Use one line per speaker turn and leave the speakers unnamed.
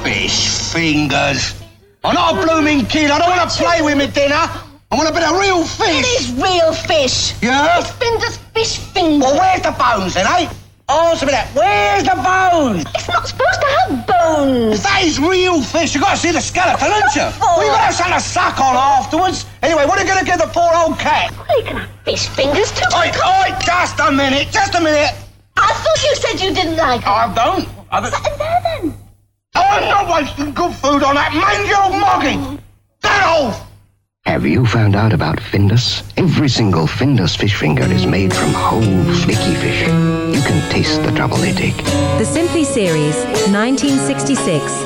Fish fingers. I'm not a blooming kid. I don't want to play with me dinner. I want a bit of real fish.
It is real fish.
Yeah?
It's Finder's fish fingers.
Well, where's the bones then, eh? Answer me that. Where's the bones?
It's not supposed to have bones.
If that is real fish, you've got to see the skeleton, haven't you? Well, you've got to have something to suck on afterwards. Anyway, what are you going to give the poor old cat?
Well, you can have fish fingers too.
Oi, just a minute,
I thought you said you didn't like it.
I don't.
Sit there then.
I'm not wasting good food on that mangy old moggy. Get off!
Have you found out about Findus? Every single Findus fish finger is made from whole, flaky fish. You can taste the trouble they take.
The Simply series, 1966.